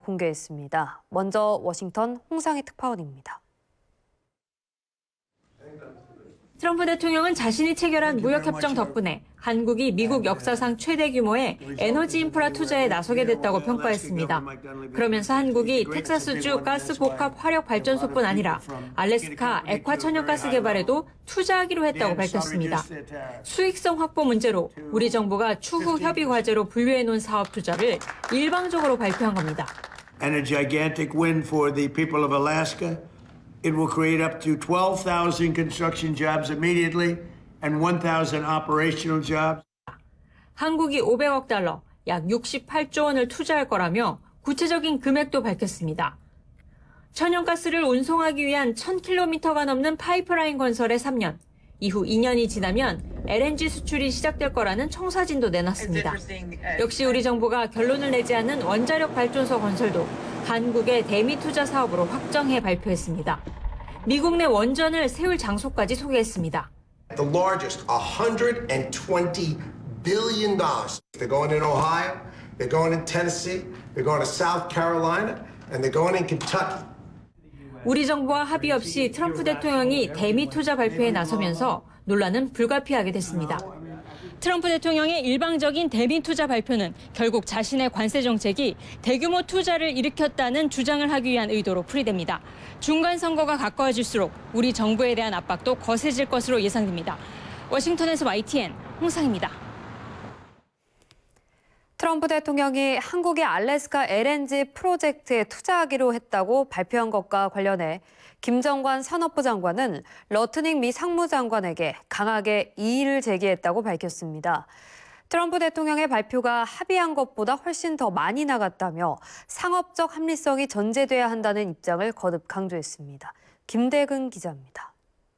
공개했습니다. 먼저 워싱턴 홍상희 특파원입니다. 트럼프 대통령은 자신이 체결한 무역협정 덕분에 한국이 미국 역사상 최대 규모의 에너지 인프라 투자에 나서게 됐다고 평가했습니다. 그러면서 한국이 텍사스주 가스복합 화력발전소뿐 아니라 알래스카 액화 천연가스 개발에도 투자하기로 했다고 밝혔습니다. 수익성 확보 문제로 우리 정부가 추후 협의 과제로 분류해놓은 사업 투자를 일방적으로 발표한 겁니다. And a gigantic win for the people of Alaska. It will create up to 12,000 construction jobs immediately and 1,000 operational jobs. 한국이 500억 달러, 약 68조 원을 투자할 거라며 구체적인 금액도 밝혔습니다. 천연가스를 운송하기 위한 1,000km가 넘는 파이프라인 건설에 3년, 이후 2년이 지나면 LNG 수출이 시작될 거라는 청사진도 내놨습니다. 역시 우리 정부가 결론을 내지 않은 원자력 발전소 건설도 한국의 대미 투자 사업으로 확정해 발표했습니다. 미국 내 원전을 세울 장소까지 소개했습니다. The largest, $120 billion. They're going in Ohio, they're going in Tennessee, they're going to South Carolina, and they're going in Kentucky. 우리 정부와 합의 없이 트럼프 대통령이 대미 투자 발표에 나서면서 논란은 불가피하게 됐습니다. 트럼프 대통령의 일방적인 대미 투자 발표는 결국 자신의 관세 정책이 대규모 투자를 일으켰다는 주장을 하기 위한 의도로 풀이됩니다. 중간 선거가 가까워질수록 우리 정부에 대한 압박도 거세질 것으로 예상됩니다. 워싱턴에서 YTN 홍상입니다. 트럼프 대통령이 한국의 알래스카 LNG 프로젝트에 투자하기로 했다고 발표한 것과 관련해 김정관 산업부 장관은 러트닉 미 상무장관에게 강하게 이의를 제기했다고 밝혔습니다. 트럼프 대통령의 발표가 합의한 것보다 훨씬 더 많이 나갔다며 상업적 합리성이 전제돼야 한다는 입장을 거듭 강조했습니다. 김대근 기자입니다.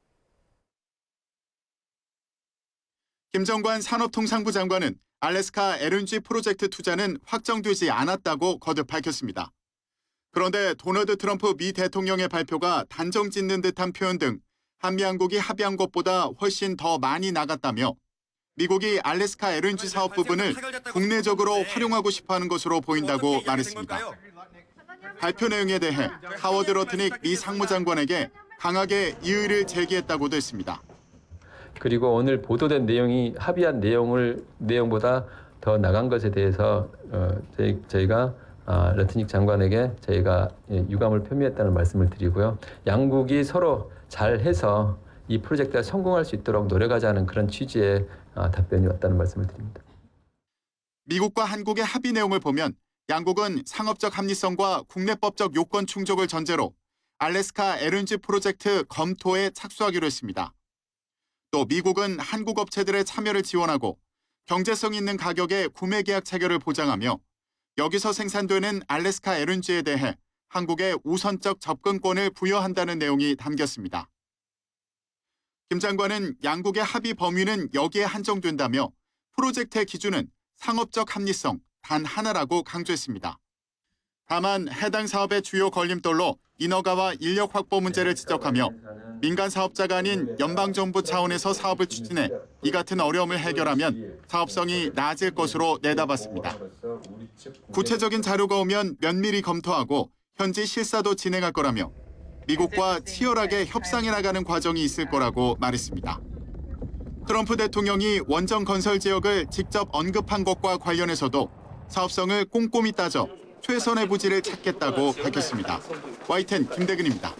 김정관 산업통상부 장관은 알래스카 LNG 프로젝트 투자는 확정되지 않았다고 거듭 밝혔습니다. 그런데 도널드 트럼프 미 대통령의 발표가 단정 짓는 듯한 표현 등 한미양국이 합의한 것보다 훨씬 더 많이 나갔다며 미국이 알래스카 LNG 사업 부분을 국내적으로 활용하고 싶어하는 것으로 보인다고 말했습니다. 발표 내용에 대해 하워드 러트닉 미 상무장관에게 강하게 이의를 제기했다고도 했습니다. 그리고 오늘 보도된 내용이 합의한 내용보다 더 나간 것에 대해서 저희가 러트닉 장관에게 저희가 유감을 표미했다는 말씀을 드리고요. 양국이 서로 잘해서 이 프로젝트가 성공할 수 있도록 노력하자는 그런 취지의 답변이 왔다는 말씀을 드립니다. 미국과 한국의 합의 내용을 보면 양국은 상업적 합리성과 국내법적 요건 충족을 전제로 알래스카 LNG 프로젝트 검토에 착수하기로 했습니다. 또 미국은 한국 업체들의 참여를 지원하고 경제성 있는 가격의 구매 계약 체결을 보장하며 여기서 생산되는 알래스카 LNG에 대해 한국에 우선적 접근권을 부여한다는 내용이 담겼습니다. 김 장관은 양국의 합의 범위는 여기에 한정된다며 프로젝트의 기준은 상업적 합리성 단 하나라고 강조했습니다. 다만 해당 사업의 주요 걸림돌로 인허가와 인력 확보 문제를 지적하며 민간 사업자가 아닌 연방정부 차원에서 사업을 추진해 이 같은 어려움을 해결하면 사업성이 낮을 것으로 내다봤습니다. 구체적인 자료가 오면 면밀히 검토하고 현지 실사도 진행할 거라며 미국과 치열하게 협상해 나가는 과정이 있을 거라고 말했습니다. 트럼프 대통령이 원전 건설 지역을 직접 언급한 것과 관련해서도 사업성을 꼼꼼히 따져 최선의 부지를 찾겠다고 밝혔습니다. YTN 김대근입니다.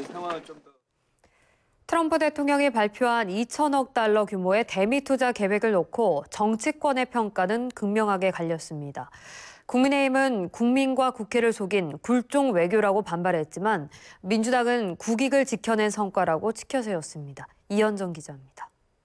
트럼프 대통령이 발표한 2천억 달러 규모의 대미 투자 계획을 놓고 정치권의 평가는 극명하게 갈렸습니다. 국민의힘은 국민과 국회를 속인 굴종 외교라고 반발했지만 민주당은 국익을 지켜낸 성과라고 치켜세웠습니다. 이현정 기자입니다.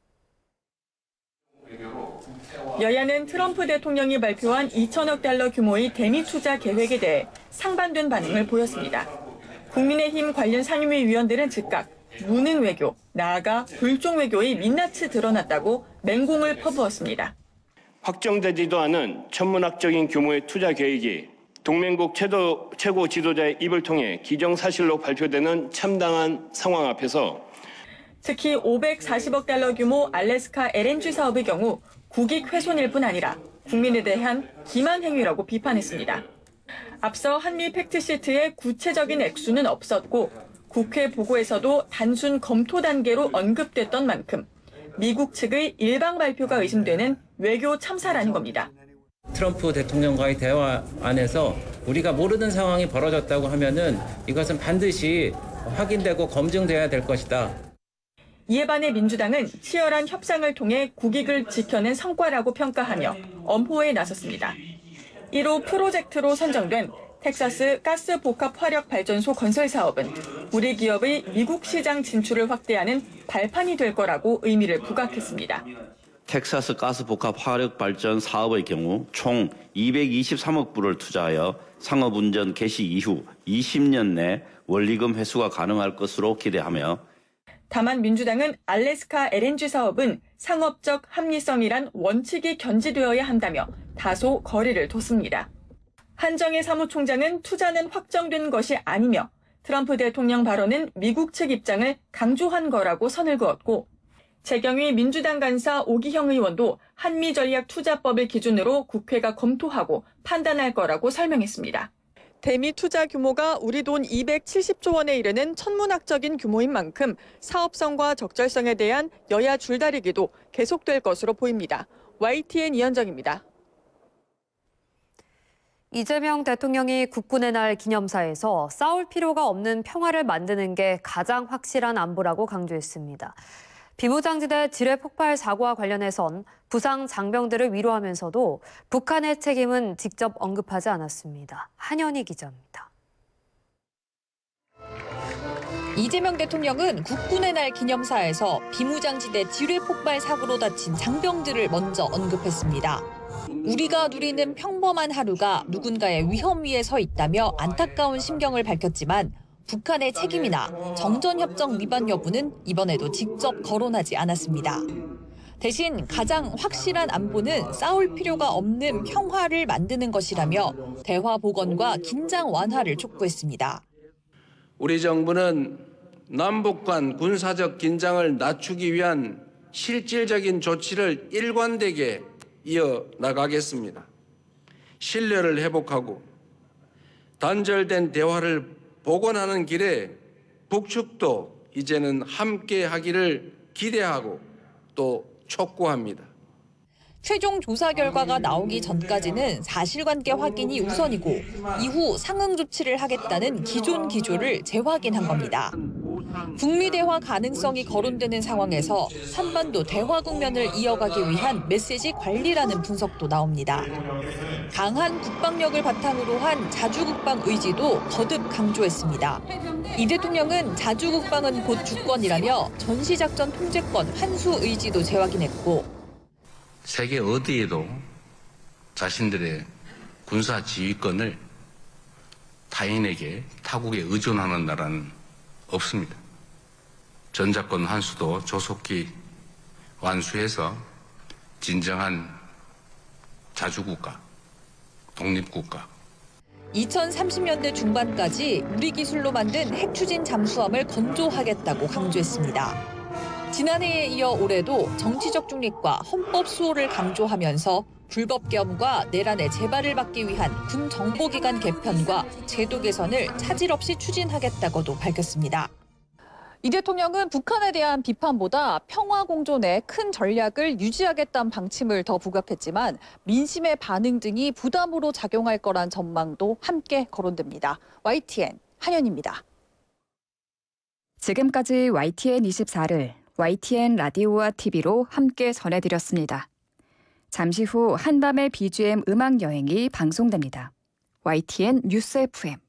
여야는 트럼프 대통령이 발표한 2천억 달러 규모의 대미 투자 계획에 대해 상반된 반응을 보였습니다. 국민의힘 관련 상임위 위원들은 즉각 무능 외교, 나아가 굴종 외교의 민낯이 드러났다고 맹공을 퍼부었습니다. 확정되지도 않은 천문학적인 규모의 투자 계획이 동맹국 최고 지도자의 입을 통해 기정사실로 발표되는 참담한 상황 앞에서 특히 540억 달러 규모 알래스카 LNG 사업의 경우 국익 훼손일 뿐 아니라 국민에 대한 기만 행위라고 비판했습니다. 앞서 한미 팩트시트에 구체적인 액수는 없었고 국회 보고에서도 단순 검토 단계로 언급됐던 만큼 미국 측의 일방 발표가 의심되는 외교 참사라는 겁니다. 트럼프 대통령과의 대화 안에서 우리가 모르는 상황이 벌어졌다고 하면은 이것은 반드시 확인되고 검증돼야 될 것이다. 이에 반해 민주당은 치열한 협상을 통해 국익을 지켜낸 성과라고 평가하며 엄호에 나섰습니다. 1호 프로젝트로 선정된 텍사스 가스 복합 화력 발전소 건설 사업은 우리 기업의 미국 시장 진출을 확대하는 발판이 될 거라고 의미를 부각했습니다. 텍사스 가스 복합 화력 발전 사업의 경우 총 223억 불을 투자하여 상업 운전 개시 이후 20년 내 원리금 회수가 가능할 것으로 기대하며 다만 민주당은 알래스카 LNG 사업은 상업적 합리성이란 원칙이 견지되어야 한다며 다소 거리를 뒀습니다. 한정혜 사무총장은 투자는 확정된 것이 아니며 트럼프 대통령 발언은 미국 측 입장을 강조한 거라고 선을 그었고 재경위 민주당 간사 오기형 의원도 한미전략투자법을 기준으로 국회가 검토하고 판단할 거라고 설명했습니다. 대미 투자 규모가 우리 돈 270조 원에 이르는 천문학적인 규모인 만큼 사업성과 적절성에 대한 여야 줄다리기도 계속될 것으로 보입니다. YTN 이현정입니다. 이재명 대통령이 국군의 날 기념사에서 싸울 필요가 없는 평화를 만드는 게 가장 확실한 안보라고 강조했습니다. 비무장지대 지뢰 폭발 사고와 관련해선 부상 장병들을 위로하면서도 북한의 책임은 직접 언급하지 않았습니다. 한현희 기자입니다. 이재명 대통령은 국군의 날 기념사에서 비무장지대 지뢰 폭발 사고로 다친 장병들을 먼저 언급했습니다. 우리가 누리는 평범한 하루가 누군가의 위험 위에 서 있다며 안타까운 심경을 밝혔지만 북한의 책임이나 정전협정 위반 여부는 이번에도 직접 거론하지 않았습니다. 대신 가장 확실한 안보는 싸울 필요가 없는 평화를 만드는 것이라며 대화 복원과 긴장 완화를 촉구했습니다. 우리 정부는 남북 간 군사적 긴장을 낮추기 위한 실질적인 조치를 일관되게 이어나가겠습니다. 신뢰를 회복하고 단절된 대화를 복원하는 길에 북측도 이제는 함께 하기를 기대하고 또 촉구합니다. 최종 조사 결과가 나오기 전까지는 사실관계 확인이 우선이고 이후 상응 조치를 하겠다는 기존 기조를 재확인한 겁니다. 북미 대화 가능성이 거론되는 상황에서 한반도 대화 국면을 이어가기 위한 메시지 관리라는 분석도 나옵니다. 강한 국방력을 바탕으로 한 자주국방 의지도 거듭 강조했습니다. 이 대통령은 자주국방은 곧 주권이라며 전시작전 통제권 환수 의지도 재확인했고 세계 어디에도 자신들의 군사 지휘권을 타인에게 타국에 의존하는 나라는 없습니다. 전자권 환수도 조속히 완수해서 진정한 자주국가, 독립국가. 2030년대 중반까지 우리 기술로 만든 핵추진 잠수함을 건조하겠다고 강조했습니다. 지난해에 이어 올해도 정치적 중립과 헌법 수호를 강조하면서 불법 계엄과 내란의 재발을 막기 위한 군 정보기관 개편과 제도 개선을 차질 없이 추진하겠다고도 밝혔습니다. 이 대통령은 북한에 대한 비판보다 평화 공존에 큰 전략을 유지하겠다는 방침을 더 부각했지만 민심의 반응 등이 부담으로 작용할 거란 전망도 함께 거론됩니다. YTN 한현입니다. 지금까지 YTN24를 YTN 라디오와 TV로 함께 전해드렸습니다. 잠시 후 한밤의 BGM 음악 여행이 방송됩니다. YTN 뉴스 FM